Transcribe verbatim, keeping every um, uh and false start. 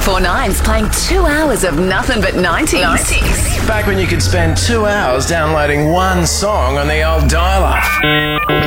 four nines playing two hours of nothing but nineties. Back when you could spend two hours downloading one song on the old dial-up.